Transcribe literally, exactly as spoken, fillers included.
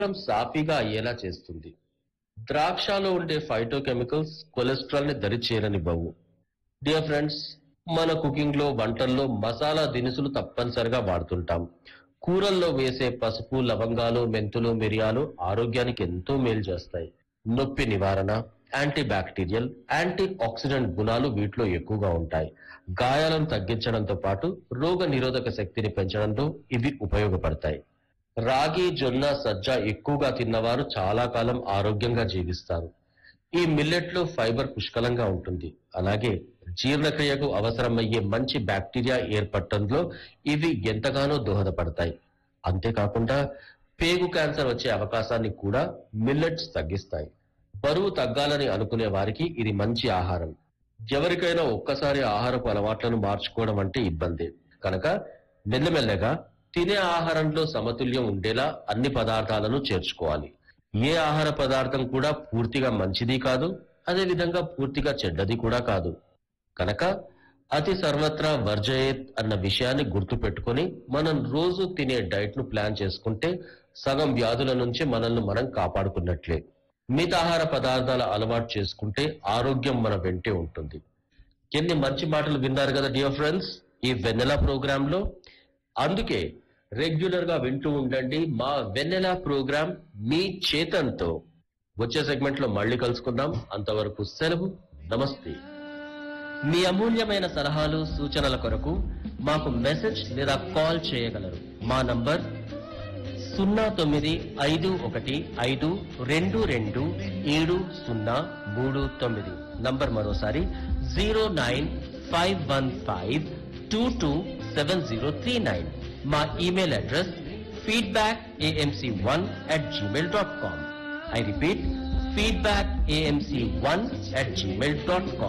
సాఫీగా అయ్యేలా చేస్తుంది. ద్రాక్షలో ఉండే ఫైటోకెమికల్స్ కొలెస్ట్రాల్ ని దరి చేరనివ్వవు. డియర్ ఫ్రెండ్స్, మన కుకింగ్ లో వంటల్లో మసాలా దినుసులు తప్పనిసరిగా వాడుతుంటాం. కూరల్లో వేసే పసుపు, లవంగాలు, మెంతులు, మిరియాలు ఆరోగ్యానికి ఎంతో మేలు చేస్తాయి. నొప్పి నివారణ, యాంటీ బ్యాక్టీరియల్, యాంటీ ఆక్సిడెంట్ గుణాలు వీటిలో ఎక్కువగా ఉంటాయి. గాయాలను తగ్గించడంతో పాటు రోగ నిరోధక శక్తిని పెంచడంలో ఇవి ఉపయోగపడతాయి. రాగి, జొన్న, సజ్జ ఎక్కువగా తిన్నవారు చాలా కాలం ఆరోగ్యంగా జీవిస్తారు. ఈ మిల్లెట్ లో ఫైబర్ పుష్కలంగా ఉంటుంది. అలాగే జీర్ణక్రియకు అవసరమయ్యే మంచి బ్యాక్టీరియా ఏర్పడటంలో ఇవి ఎంతగానో దోహదపడతాయి. అంతేకాకుండా పేగు క్యాన్సర్ వచ్చే అవకాశాన్ని కూడా మిల్లెట్స్ తగ్గిస్తాయి. బరువు తగ్గాలని అనుకునే వారికి ఇది మంచి ఆహారం. ఎవరికైనా ఒక్కసారి ఆహారపు అలవాట్లను మార్చుకోవడం అంటే ఇబ్బంది. కనుక మెల్లమెల్లగా తినే ఆహారంలో సమతుల్యం ఉండేలా అన్ని పదార్థాలను చేర్చుకోవాలి. ఏ ఆహార పదార్థం కూడా పూర్తిగా మంచిది కాదు, అదే విధంగా పూర్తిగా చెడ్డది కూడా కాదు. కనుక అతి సర్వత్రా వర్జయేత్ అన్న విషయాన్ని గుర్తు పెట్టుకుని మనం రోజు తినే డైట్ ను ప్లాన్ చేసుకుంటే సగం వ్యాధుల నుంచి మనల్ని మనం కాపాడుకున్నట్లే. మితాహార పదార్థాల అలవాటు చేసుకుంటే ఆరోగ్యం మన వెంటే ఉంటుంది. ఎన్ని మంచి మాటలు విన్నారు కదా డియర్ ఫ్రెండ్స్ ఈ వెన్నెల ప్రోగ్రామ్ లో. అందుకే రెగ్యులర్ గా వింటూ ఉండండి మా వెన్నెల ప్రోగ్రామ్ మీ చేతన్తో. వచ్చే సెగ్మెంట్ లో మళ్ళీ కలుసుకుందాం. అంతవరకు సెలవు, నమస్తే. మీ అమూల్యమైన సలహాలు సూచనల కొరకు మాకు మెసేజ్ లేదా కాల్ చేయగలరు. మా నంబర్ సున్నా తొమ్మిది ఐదు ఒకటి ఐదు రెండు రెండు ఏడు సున్నా మూడు తొమ్మిది. నంబర్ మరోసారి zero nine five one five two two seven zero three nine. మా email address feedback AMC one at Gmail dot com. I repeat, feedback AMC one at Gmail dot com.